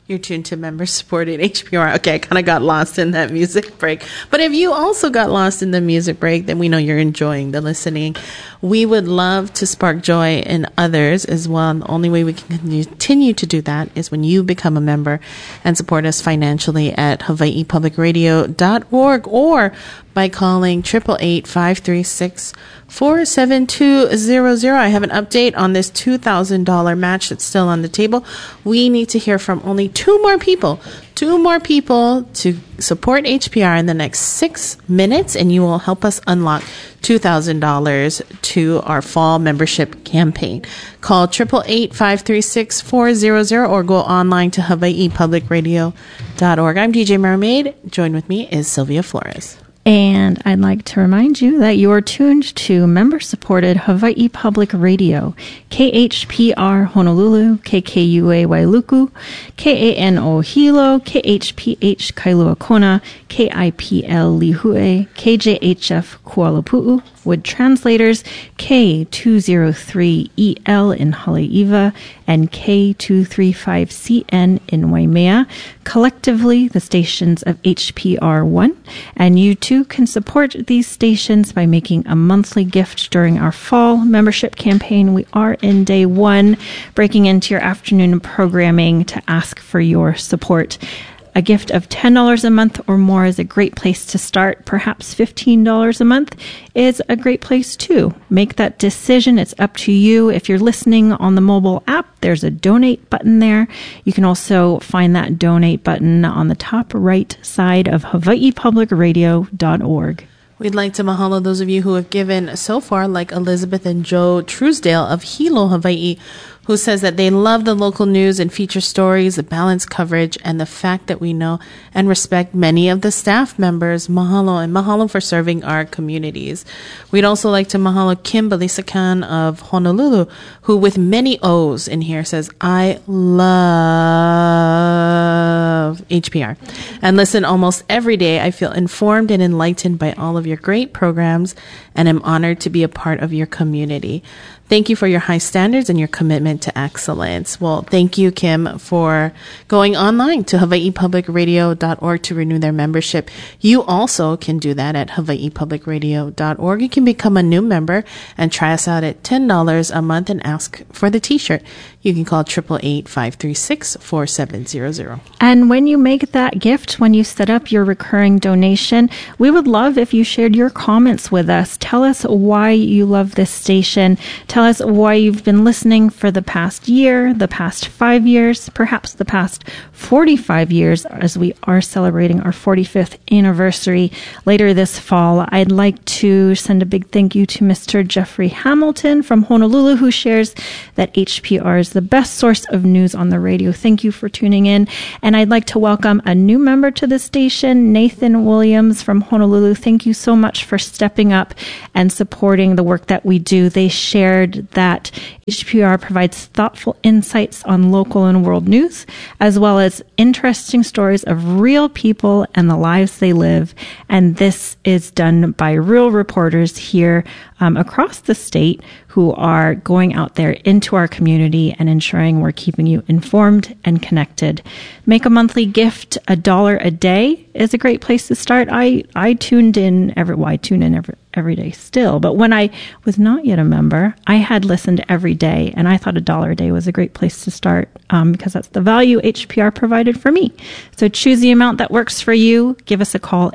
You're tuned to member-supported HPR. Okay, I kind of got lost in that music break. But if you also got lost in the music break, then we know you're enjoying the listening. We would love to spark joy in others as well. And the only way we can continue to do that is when you become a member and support us financially at hawaiipublicradio.org or by calling 888-536-4720. I have an update on this $2,000 match that's still on the table. We need to hear from only two more people to support HPR in the next 6 minutes, and you will help us unlock $2,000 to our fall membership campaign. Call 888-536-400 or go online to hawaiipublicradio.org. I'm DJ Mermaid. Join with me is Sylvia Flores. And I'd like to remind you that you are tuned to member-supported Hawaii Public Radio, KHPR Honolulu, KKUA Wailuku, KANO Hilo, KHPH Kailua Kona, KIPL Lihue, KJHF Kuala Pu'u, Wood Translators, K203EL in Haleiwa, and K235CN in Waimea, collectively the stations of HPR1. And you too can support these stations by making a monthly gift during our fall membership campaign. We are in day 1, breaking into your afternoon programming to ask for your support. A gift of $10 a month or more is a great place to start. Perhaps $15 a month is a great place too. Make that decision. It's up to you. If you're listening on the mobile app, there's a donate button there. You can also find that donate button on the top right side of hawaiipublicradio.org. We'd like to mahalo those of you who have given so far, like Elizabeth and Joe Truesdale of Hilo, Hawaii, who says that they love the local news and feature stories, the balanced coverage, and the fact that we know and respect many of the staff members. Mahalo, and mahalo for serving our communities. We'd also like to mahalo Kim Balisakan of Honolulu, who with many O's in here says, I love HPR and listen almost every day. I feel informed and enlightened by all of your great programs and am honored to be a part of your community. Thank you for your high standards and your commitment to excellence. Well, thank you, Kim, for going online to hawaiipublicradio.org to renew their membership. You also can do that at hawaiipublicradio.org. You can become a new member and try us out at $10 a month and ask for the t-shirt. You can call 888-536-4700. And when you make that gift, when you set up your recurring donation, we would love if you shared your comments with us. Tell us why you love this station. Tell us why you've been listening for the past year, the past 5 years, perhaps the past 45 years, as we are celebrating our 45th anniversary later this fall. I'd like to send a big thank you to Mr. Jeffrey Hamilton from Honolulu, who shares that HPR is the best source of news on the radio. Thank you for tuning in. And I'd like to welcome a new member to the station, Nathan Williams from Honolulu. Thank you so much for stepping up and supporting the work that we do. They shared that HPR provides thoughtful insights on local and world news, as well as interesting stories of real people and the lives they live. And this is done by real reporters here across the state who are going out there into our community and ensuring we're keeping you informed and connected. Make a monthly gift. $1 a day is a great place to start. I tuned in every day still, but when I was not yet a member, I had listened every day, and I thought $1 a day was a great place to start because that's the value HPR provided for me. So choose the amount that works for you. Give us a call,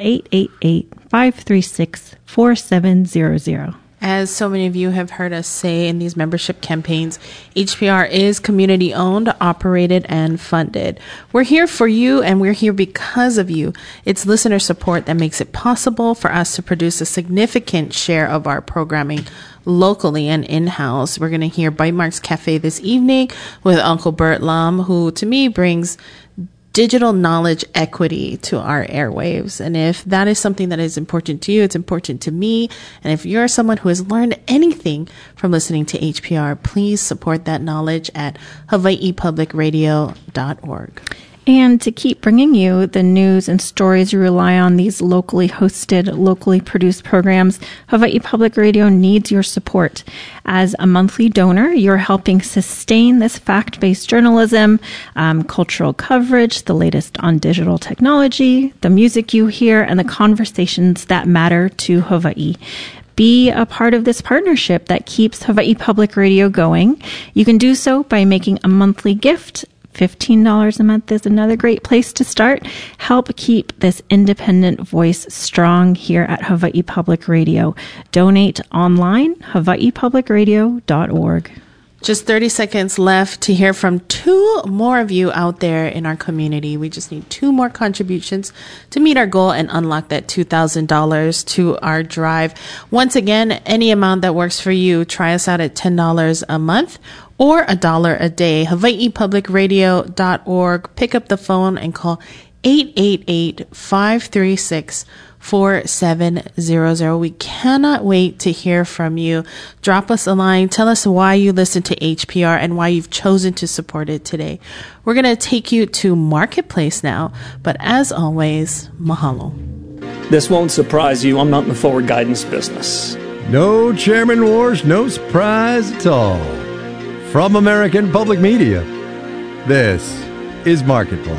888-536-4700. As so many of you have heard us say in these membership campaigns, HPR is community owned, operated, and funded. We're here for you, and we're here because of you. It's listener support that makes it possible for us to produce a significant share of our programming locally and in-house. We're going to hear Bite Marks Cafe this evening with Uncle Bert Lum, who to me brings digital knowledge equity to our airwaves. And if that is something that is important to you, it's important to me. And if you're someone who has learned anything from listening to HPR, please support that knowledge at hawaiipublicradio.org. And to keep bringing you the news and stories you rely on, these locally hosted, locally produced programs, Hawaii Public Radio needs your support. As a monthly donor, you're helping sustain this fact-based journalism, cultural coverage, the latest on digital technology, the music you hear, and the conversations that matter to Hawaii. Be a part of this partnership that keeps Hawaii Public Radio going. You can do so by making a monthly gift. $15 a month is another great place to start. Help keep this independent voice strong here at Hawaii Public Radio. Donate online, hawaiipublicradio.org. Just 30 seconds left to hear from 2 more of you out there in our community. We just need 2 more contributions to meet our goal and unlock that $2,000 to our drive. Once again, any amount that works for you, try us out at $10 a month or $1 a day. hawaiipublicradio.org. Pick up the phone and call 888-536-4700. We cannot wait to hear from you. Drop us a line. Tell us why you listen to HPR and why you've chosen to support it today. We're going to take you to Marketplace now, but as always, mahalo. This won't surprise you. I'm not in the forward guidance business. No, Chairman Warsh, no surprise at all. From American Public Media, this is Marketplace.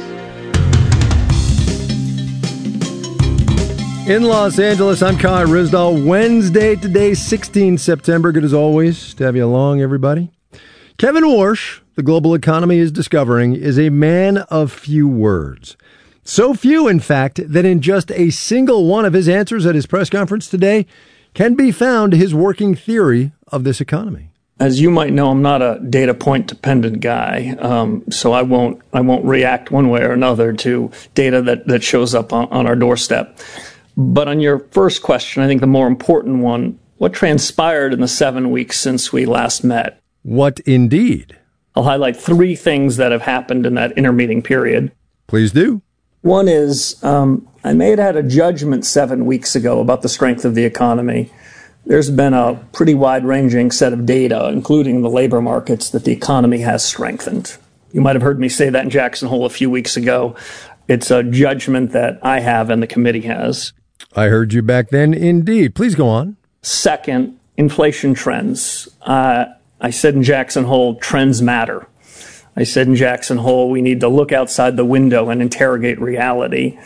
In Los Angeles, I'm Kai Rizdal. Wednesday today, 16 September. Good as always to have you along, everybody. Kevin Warsh, the global economy is discovering, is a man of few words. So few, in fact, that in just a single one of his answers at his press conference today can be found his working theory of this economy. As you might know, I'm not a data point dependent guy, so I won't react one way or another to data that shows up on our doorstep. But on your first question, I think the more important one, what transpired in the 7 weeks since we last met? What indeed? I'll highlight 3 things that have happened in that intermeeting period. Please do. One is I may have had a judgment 7 weeks ago about the strength of the economy. There's been a pretty wide-ranging set of data, including the labor markets, that the economy has strengthened. You might have heard me say that in Jackson Hole a few weeks ago. It's a judgment that I have and the committee has. I heard you back then, indeed. Please go on. Second, inflation trends. I said in Jackson Hole, trends matter. I said in Jackson Hole, we need to look outside the window and interrogate reality.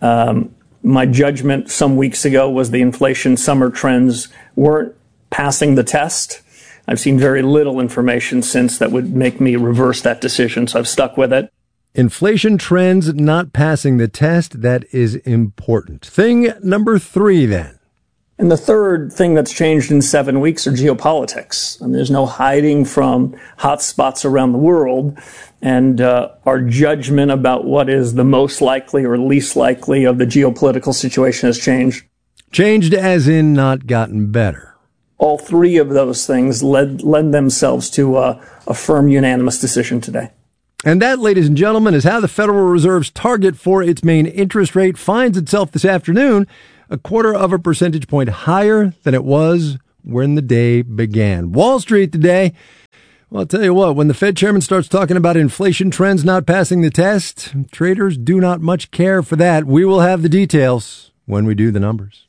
My judgment some weeks ago was the inflation summer trends weren't passing the test. I've seen very little information since that would make me reverse that decision, so I've stuck with it. Inflation trends not passing the test, that is important. Thing number 3, then. And the third thing that's changed in 7 weeks are geopolitics. I mean, there's no hiding from hot spots around the world. And our judgment about what is the most likely or least likely of the geopolitical situation has changed. Changed as in not gotten better. All 3 of those things lend themselves to a firm unanimous decision today. And that, ladies and gentlemen, is how the Federal Reserve's target for its main interest rate finds itself this afternoon, a 0.25 percentage point higher than it was when the day began. Wall Street today, well, I'll tell you what, when the Fed chairman starts talking about inflation trends not passing the test, traders do not much care for that. We will have the details when we do the numbers.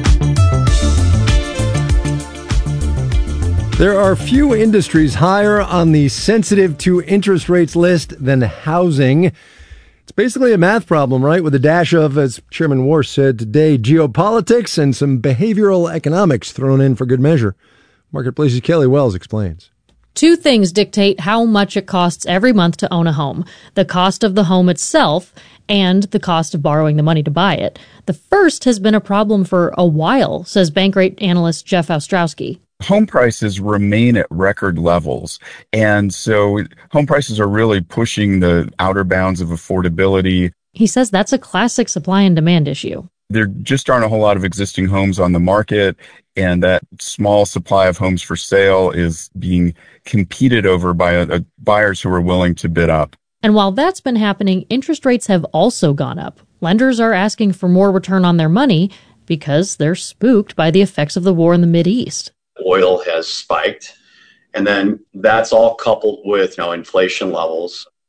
There are few industries higher on the sensitive to interest rates list than housing. It's basically a math problem, right? With a dash of, as Chairman Warsh said today, geopolitics and some behavioral economics thrown in for good measure. Marketplace's Kelly Wells explains. 2 things dictate how much it costs every month to own a home: the cost of the home itself and the cost of borrowing the money to buy it. The first has been a problem for a while, says Bankrate analyst Jeff Ostrowski. Home prices remain at record levels. And so home prices are really pushing the outer bounds of affordability. He says that's a classic supply and demand issue. There just aren't a whole lot of existing homes on the market, and that small supply of homes for sale is being competed over by buyers who are willing to bid up. And while that's been happening, interest rates have also gone up. Lenders are asking for more return on their money because they're spooked by the effects of the war in the Mideast. Oil has spiked, and then that's all coupled with inflation levels.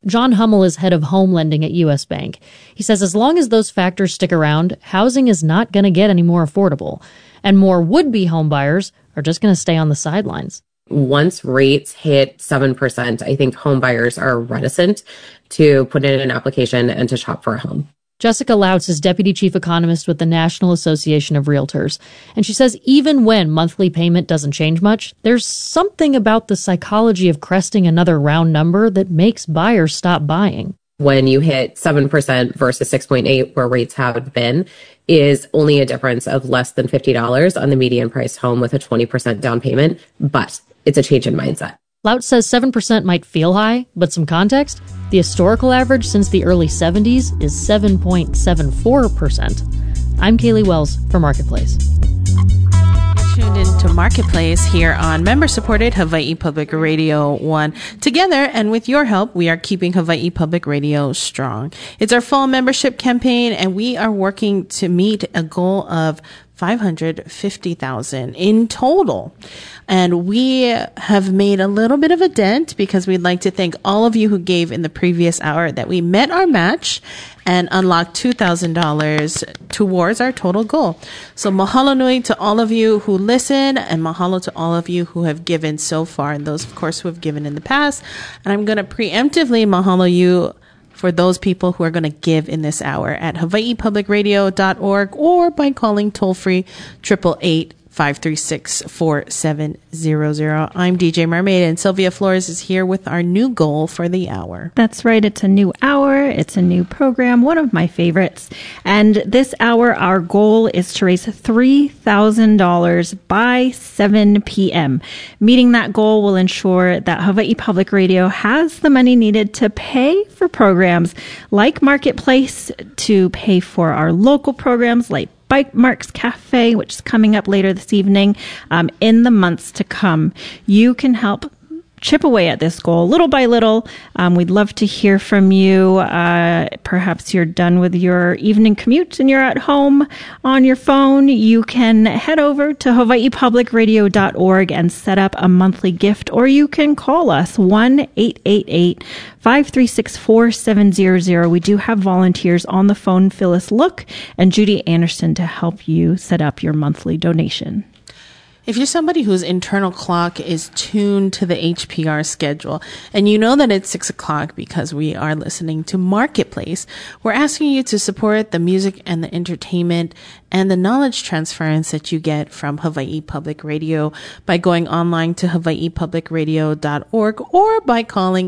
John Hummel is head of home lending at U.S. Bank. He says as long as those factors stick around, housing is not going to get any more affordable. And more would-be home buyers are just going to stay on the sidelines. Once rates hit 7%, I think home buyers are reticent to put in an application and to shop for a home. Jessica Lautz is deputy chief economist with the National Association of Realtors. And she says even when monthly payment doesn't change much, there's something about the psychology of cresting another round number that makes buyers stop buying. When you hit 7% versus 6.8, where rates have been, is only a difference of less than $50 on the median priced home with a 20% down payment. But it's a change in mindset. Lautz says 7% might feel high, but some context, the historical average since the early 70s is 7.74%. I'm Kaylee Wells for Marketplace. Tuned into Marketplace here on member-supported Hawaii Public Radio 1. Together, and with your help, we are keeping Hawaii Public Radio strong. It's our fall membership campaign, and we are working to meet a goal of $550,000 in total. And we have made a little bit of a dent because we'd like to thank all of you who gave in the previous hour that we met our match and unlocked $2,000 towards our total goal. So mahalo nui to all of you who listen, and mahalo to all of you who have given so far, and those, of course, who have given in the past. And I'm going to preemptively mahalo you for those people who are going to give in this hour at hawaiipublicradio.org or by calling toll-free 888-536-4700. I'm DJ Mermaid, and Sylvia Flores is here with our new goal for the hour. That's right. It's a new hour. It's a new program, one of my favorites. And this hour, our goal is to raise $3,000 by 7 p.m. Meeting that goal will ensure that Hawaii Public Radio has the money needed to pay for programs like Marketplace, to pay for our local programs like Bike Marks Cafe, which is coming up later this evening, in the months to come. You can help chip away at this goal little by little. We'd love to hear from you. Perhaps you're done with your evening commute and you're at home on your phone. You can head over to hawaiipublicradio.org and set up a monthly gift, or you can call us 1-888-536-4700. We do have volunteers on the phone, Phyllis Look and Judy Anderson, to help you set up your monthly donation. If you're somebody whose internal clock is tuned to the HPR schedule, and you know that it's 6 o'clock because we are listening to Marketplace, we're asking you to support the music and the entertainment and the knowledge transference that you get from Hawaii Public Radio by going online to hawaiipublicradio.org or by calling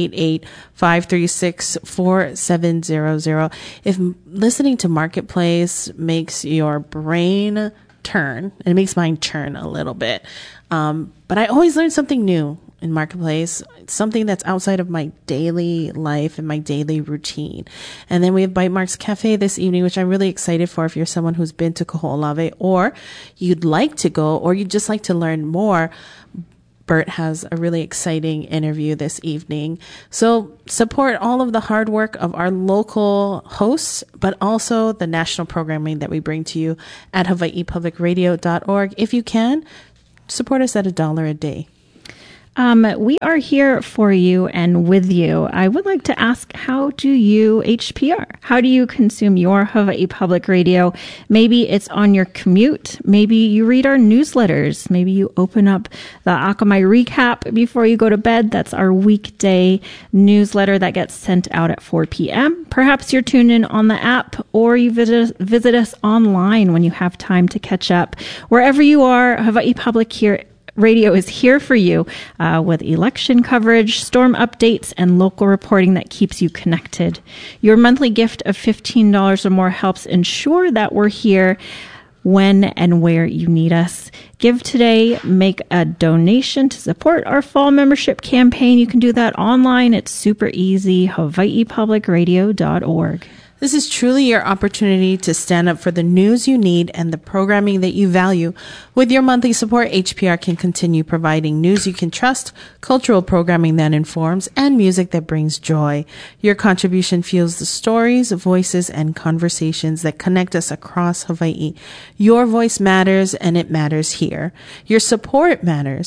888-536-4700. If listening to Marketplace makes your brain turn, it makes mine churn a little bit. But I always learn something new in Marketplace, something that's outside of my daily life and my daily routine. And then we have Bite Marks Cafe this evening, which I'm really excited for. If you're someone who's been to Kaho'olawe, or you'd like to go, or you'd just like to learn more, Bert has a really exciting interview this evening. So support all of the hard work of our local hosts, but also the national programming that we bring to you at hawaiipublicradio.org. If you can, support us at $1 a day. We are here for you and with you. I would like to ask, how do you HPR? How do you consume your Hawaii Public Radio? Maybe it's on your commute. Maybe you read our newsletters. Maybe you open up the Akamai Recap before you go to bed. That's our weekday newsletter that gets sent out at 4 p.m. Perhaps you're tuned in on the app, or you visit us online when you have time to catch up. Wherever you are, Hawaii Public Radio is here for you with election coverage, storm updates, and local reporting that keeps you connected. Your monthly gift of $15 or more helps ensure that we're here when and where you need us. Give today, make a donation to support our fall membership campaign. You can do that online. It's super easy, hawaiipublicradio.org. This is truly your opportunity to stand up for the news you need and the programming that you value. With your monthly support, HPR can continue providing news you can trust, cultural programming that informs, and music that brings joy. Your contribution fuels the stories, voices, and conversations that connect us across Hawaii. Your voice matters, and it matters here. Your support matters.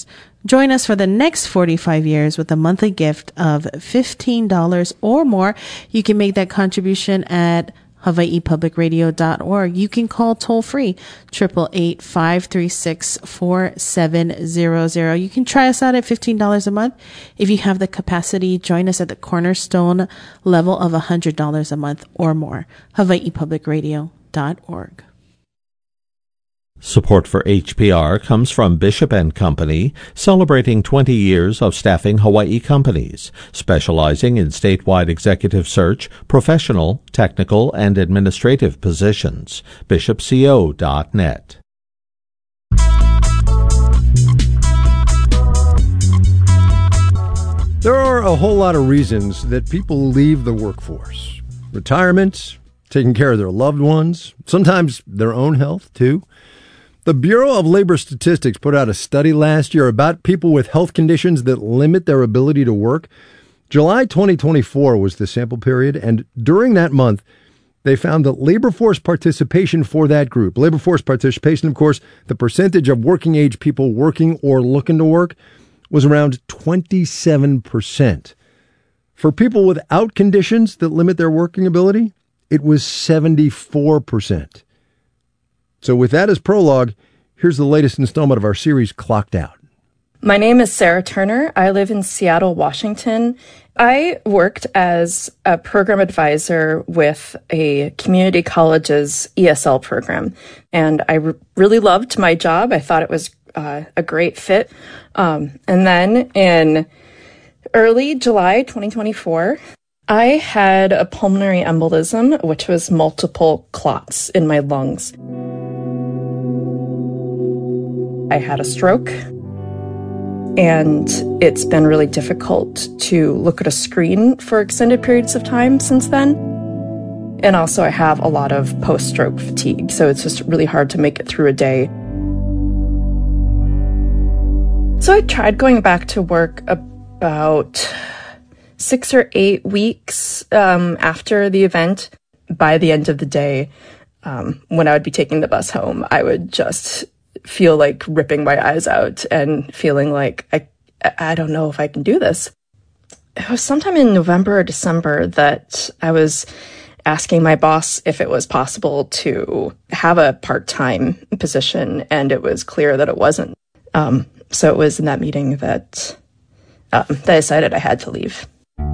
Join us for the next 45 years with a monthly gift of $15 or more. You can make that contribution at HawaiiPublicRadio.org. You can call toll free 888-536-4700. You can try us out at $15 a month. If you have the capacity, join us at the cornerstone level of $100 a month or more. HawaiiPublicRadio.org. Support for HPR comes from Bishop & Company, celebrating 20 years of staffing Hawaii companies, specializing in statewide executive search, professional, technical, and administrative positions. bishopco.net. There are a whole lot of reasons that people leave the workforce. Retirement, taking care of their loved ones, sometimes their own health, too. The Bureau of Labor Statistics put out a study last year about people with health conditions that limit their ability to work. July 2024 was the sample period, and during that month, they found that labor force participation for that group, labor force participation, of course, the percentage of working age people working or looking to work, was around 27%. For people without conditions that limit their working ability, it was 74%. So with that as prologue, here's the latest installment of our series, Clocked Out. My name is Sarah Turner. I live in Seattle, Washington. I worked as a program advisor with a community college's ESL program, and I really loved my job. I thought it was a great fit. And then in early July 2024, I had a pulmonary embolism, which was multiple clots in my lungs. I had a stroke, and it's been really difficult to look at a screen for extended periods of time since then. And also I have a lot of post-stroke fatigue, so it's just really hard to make it through a day. So I tried going back to work about 6 or 8 weeks after the event. By the end of the day, when I would be taking the bus home, I would just feel like ripping my eyes out and feeling like I don't know if I can do this. It was sometime in November or December that I was asking my boss if it was possible to have a part-time position, and it was clear that it wasn't. So it was in that meeting that I decided I had to leave.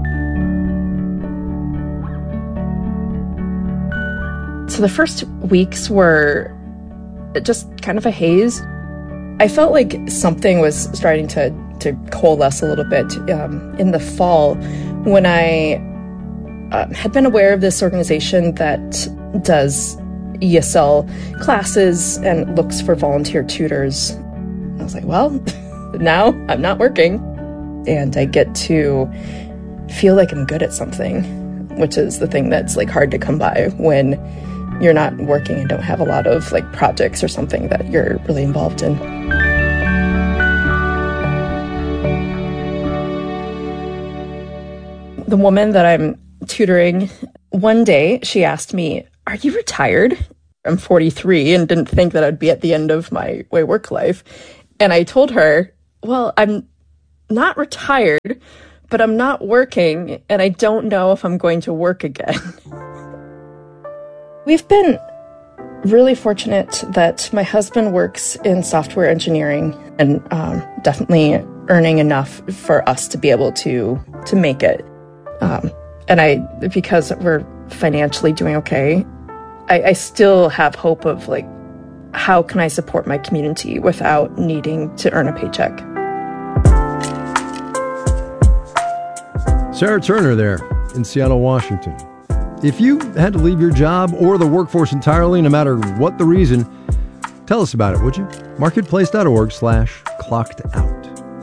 So the first weeks were just kind of a haze. I felt like something was starting to coalesce a little bit in the fall when I had been aware of this organization that does ESL classes and looks for volunteer tutors. I was like, well, now I'm not working, and I get to feel like I'm good at something, which is the thing that's like hard to come by when you're not working and don't have a lot of like projects or something that you're really involved in. The woman that I'm tutoring, one day she asked me, "Are you retired?" I'm 43 and didn't think that I'd be at the end of my work life. And I told her, well, I'm not retired, but I'm not working, and I don't know if I'm going to work again. We've been really fortunate that my husband works in software engineering and definitely earning enough for us to be able to make it. And because we're financially doing okay, I still have hope of like, how can I support my community without needing to earn a paycheck? Sarah Turner there in Seattle, Washington. If you had to leave your job or the workforce entirely, no matter what the reason, tell us about it, would you? Marketplace.org/clockedout.